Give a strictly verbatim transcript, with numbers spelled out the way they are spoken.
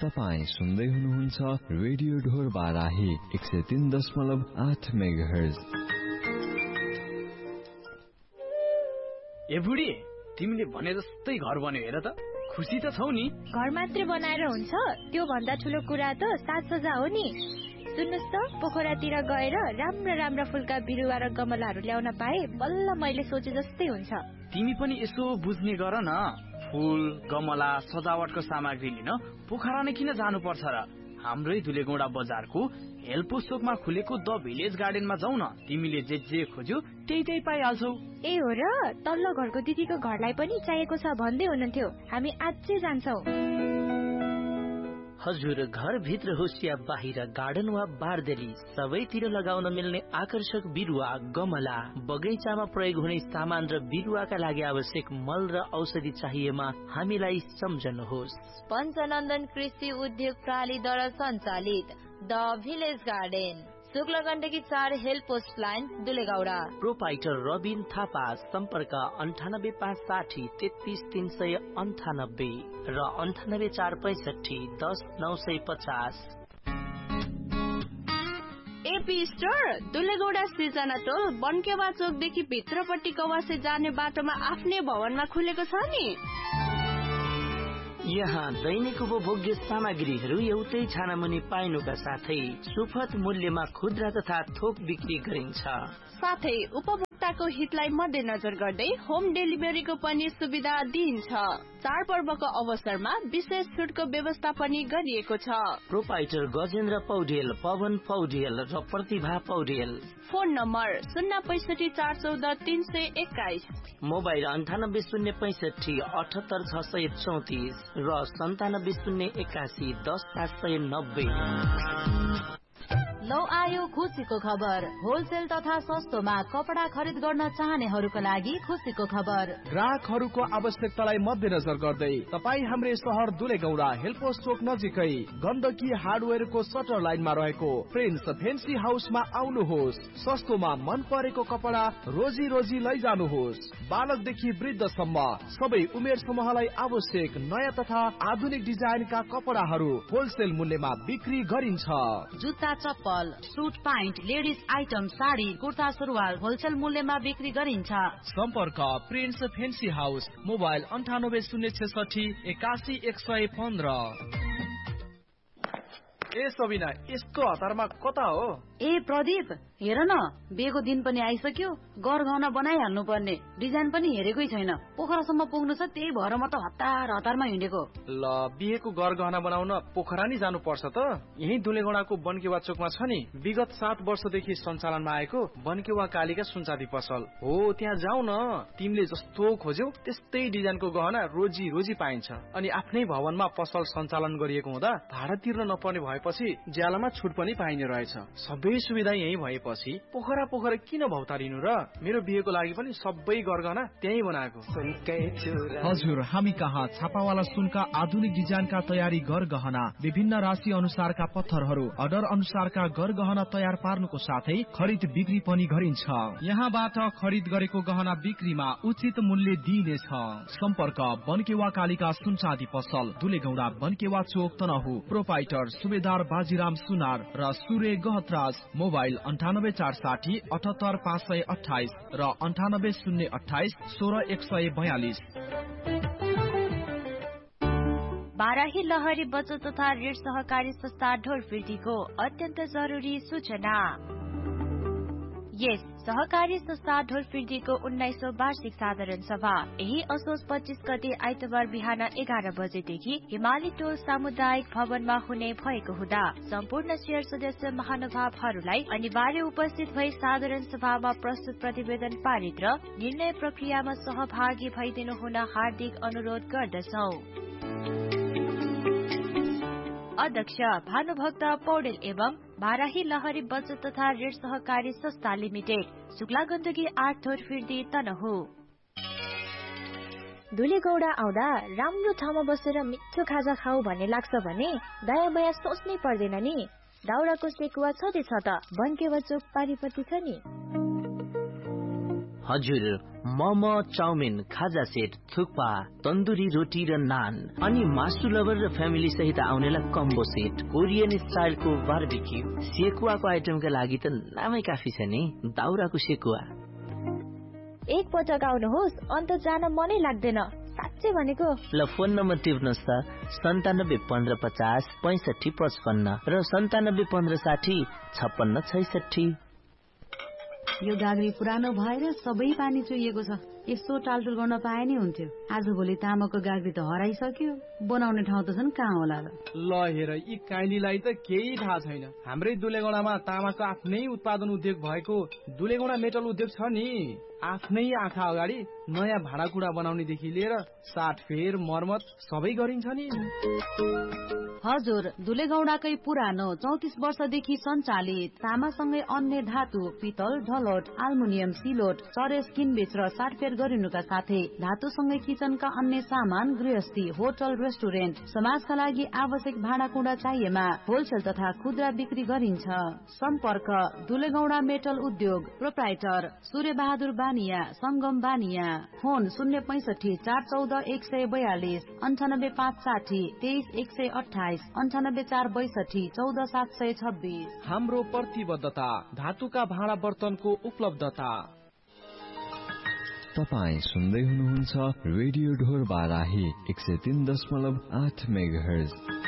तपाईं सुन्दै हुनुहुन्छ रेडियो ढोर बाराही एक सय तीन दशमलव आठ मेगाहर्ज। ए बुढी, तिमीले भने जस्तै घर बन्यो हेर त। खुसी त छौ नि? घर मात्रै बनाएर हुन्छ? त्यो भन्दा ठुलो कुरा त साजसज्जा हो नि। सुन्नुस् त, पोखरातिर गएर राम्रा राम्रा फुलका बिरुवा र गमलाहरू ल्याउन पाए बल्ल मैले सोचे जस्तै हुन्छ। तिमी पनि यसो बुझ्ने गर न। फूल, गमला, सजावटको सामग्री लिन पोखरा नै किन जानु पर्छ र? हाम्रै धुलेगौडा बजारको हेल्पोस चोकमा खुलेको द भिलेज गार्डनमा जाऊ न। तिमीले जे जे खोज्यौ त्यही त्यही पाइहाल्छौ। ए हो र? तल्लो घरको दिदीको घरलाई पनि चाहिएको छ भन्दै हुनुहुन्थ्यो। हामी आजै जान्छौ। हजुर, घर भित्र होस् या बाहिर, गार्डन वा बारदेली, सबैतिर लगाउन मिल्ने आकर्षक बिरुवा, गमला, बगैँचामा प्रयोग हुने सामान र बिरुवाका लागि आवश्यक मल र औषधि चाहिएमा हामीलाई सम्झनुहोस्। पञ्चनन्दन कृषि उद्योग प्रणालीद्वारा सञ्चालित द भिलेज गार्डन, शुक्ल गण्डकी चार help post line, दुलेगौडा। Proprietor Rabin Thapa, सम्पर्क अन्ठानब्बे पाँच साठी तेत्तीस तीन सय अन्ठानब्बे र अन्ठानब्बे चार पैसठी दस नौ सय पचास। एपी स्टोर, दुलेगौडा सिर्जना टोल, बनकेवा चोकदेखि भित्रपट्टि कवासे जाने बाटोमा आफ्नै भवनमा खुलेको छ नि। यहाँ दैनिक उपभोग्य सामग्रीहरू एउटै छानामुनि पाइनुका साथै सुपथ मूल्यमा खुद्रा तथा थोक बिक्री गरिन्छ। साथै उपभोक्ताको हितलाई मध्यनजर गर्दै होम डेलिभरीको पनि सुविधा दिइन्छ। चाडपर्वको अवसरमा विशेष छुटको व्यवस्था पनि गरिएको छ। प्रोपाइटर गजेन्द्र पौडेल, पवन पौडेल र प्रतिभा पौडेल। फोन नम्बर शून्य पैसठी चार चौध तीन सय एक्काइस, मोबाइल अन्ठानब्बे शून्य पैसठी अठहत्तर छ सय चौतिस र सन्तानब्बे शून्य एकासी दस सात सय नब्बे। लौ आयो खुसीको खबर। होलसेल तथा सस्तोमा कपडा खरिद गर्न चाहनेहरूका लागि खुसीको खबर। ग्राहकहरूको आवश्यकतालाई मध्यनजर गर्दै तपाईँ हाम्रै सहर दुलेगौडा हेल्पोस चोक नजिकै गण्डकी हार्डवेयरको सटर लाइनमा रहेको प्रिन्स फेन्सी हाउसमा आउनुहोस्। सस्तोमा मन परेको कपडा रोजी रोजी लैजानुहोस्। बालकदेखि वृद्धसम्म सबै उमेर समूहलाई आवश्यक नयाँ तथा आधुनिक डिजाइनका कपडाहरू होलसेल मूल्यमा बिक्री गरिन्छ। जुत्ता, चप्पल, suit pant, ladies item, sari, kurta, सुरुवाल होलसेल मूल्यमा बिक्री गरिन्छ। सम्पर्क प्रिन्स फेन्सी हाउस, मोबाइल अन्ठानब्बे शून्य छेसठी एकासी एक सय पन्ध्र। ए सबिना, यस्तो हतारमा कता हो? ए प्रदीप, हेर न, बिहेको दिन पनि आइसक्यो। गरगहना बनाइहाल्नु पर्ने, डिजाइन पनि हेरेकै छैन। पोखरासम्म पुग्नु छ, त्यही भएर म त हतार हतारमा हिँडेको। ल, बिहेको गरगहना बनाउन पोखरा नै जानु पर्छ त? यही दुलेगौडाको बनकेवा चोकमा छ नि, विगत सात वर्षदेखि सञ्चालनमा आएको बनकेवा कालीका सुनचाँदी पसल हो। त्यहाँ जाऊ न। तिमीले जस्तो खोज्यौ त्यस्तै डिजाइनको गहना रोजी रोजी पाइन्छ। अनि आफ्नै भवनमा पसल सञ्चालन गरिएको हुँदा भाडा तिर्न नपर्ने भएपछि ज्यालामा छुट पनि पाइने रहेछ। सबै सुविधा यही भएपछि पोखरा पोखरा किन भौतारिनु र? मेरो बिहेको लागि पनि सबै गरगहना त्यही बनाएको। हजुर, हामी कहाँ छापावाला सुनका आधुनिक डिजाइनका तयारी गरगहना, विभिन्न राशि अनुसारका पत्थरहरू, अर्डर अनुसारका गरगहना तयार पार्नुको साथै खरिद बिक्री पनि गरिन्छ। यहाँबाट खरिद गरेको गहना बिक्रीमा उचित मूल्य दिइनेछ। सम्पर्क बनकेवा कालीका सुनचाँदी पसल, दुलेगौडा बनकेवा चोक, तनहु। प्रोपाइटर सुबेदार बाजीराम सुनार र सूर्य गहतराज। मोबाइल अन्ठानब्बे चार साठी अठहत्तर पाँच सय अठाइस र अन्ठानब्बे शून्य अठाइस सोह्र एक सय बयालिस। बाराही लहरी बचत तथा ऋण सहकारी संस्था ढोरफिर्दीको अत्यन्त जरुरी सूचना। यस सहकारी संस्था ढोरफिर्दीको उन्नाइसौं वार्षिक साधारण सभा यही असोज पच्चीस गते आइतबार बिहान एघार बजेदेखि हिमाली टोल सामुदायिक भवनमा हुने भएको हुँदा सम्पूर्ण शेयर सदस्य महानुभावहरूलाई अनिवार्य उपस्थित भई साधारण सभामा प्रस्तुत प्रतिवेदन पारित र निर्णय प्रक्रियामा सहभागी भइदिनु हुन हार्दिक अनुरोध गर्दछौ। अध्यक्ष भानुभक्त पौडेल एवं बाराही लहरी बचत तथा ऋण सहकारी संस्था लिमिटेड, शुक्ला गण्डकी आठ ढोरफिर्दी, तनहु। धुलेगौडा आउँदा राम्रो ठाउँमा बसेर मिठो खाजा खाऊ भन्ने लाग्छ भने दया माया सोच्नै पर्दैन नि। दाउराको सेकुवा छँदै छ त, बनकेवा चोक पारिपट्टि छ नि। हजुर, मोमो, चाउमिन, खाजा सेट, थुक्पा, तन्दुरी रोटी र नान, अनि मासु लभर र फ्यामिली सहित आउनेलाई कम्बो सेट, कोरियन स्टाइलको बार्बिक्यू। सेकुवाको आइटमका लागि त नामै काफी छ नि, दाउराको सेकुवा। एक पटक आउनुहोस्, अन्त जान मनै लाग्दैन, साँच्चै भनेको। ल फोन नम्बर टिप्नुहोस् त, सन्तानब्बे पन्ध्र पचास पैँसठी पचपन्न र सन्तानब्बे पन्ध्र साठी छप्पन्न छैसठी। यो गाग्री पुरानो भएर सबै पानी चुहिएको छ। यसो टालटुल गर्न पाए नि हुन्थ्यो। आज भोलि तामाको गाग्री त हराइसक्यो, बनाउने ठाउँ त छन् कहाँ होला र। ल हेर, यी काइलीलाई त केही थाहा छैन। हाम्रै दुलेगौडामा तामाको आफ्नै उत्पादन उद्योग भएको दुलेगौडा मेटल उद्योग छ नि। आफ्नै आँखा अगाडि नयाँ भाँडाकुँडा बनाउनेदेखि लिएर साटफेर मर्मत सबै गरिन्छ नि। हजुर, दुलेगौडाकै पुरानो चौतिस वर्षदेखि सञ्चालित तामासँगै अन्य धातु, पितल, ढलोट, आल्मुनियम, सिलोट, चरेस किनबेच र साटफेर गरिनुका साथै धातुसँगै किचनका अन्य सामान, गृहस्थी, होटल, रेस्टुरेन्ट, समाजका लागि आवश्यक भाँडाकुँडा चाहिएमा होलसेल तथा खुद्रा बिक्री गरिन्छ। सम्पर्क दुलेगौडा मेटल उद्योग, प्रोप्राइटर सूर्य बहादुर बानिया, संगम बानिया। फोन शून्य पैंसठी चार चौध एक सय बयालिस, अन्ठानब्बे पाँच साठी तेइस एक सय अठाइस, अन्ठानब्बे चार बैसठी चौध सात सय छब्बिस। हाम्रो प्रतिबद्धता धातुका भाँडा बर्तनको उपलब्धता। तपाईँ सुन्दै हुनुहुन्छ रेडियो ढोर बाराही एक सय तीन दशमलव आठ मेगाहर्ज।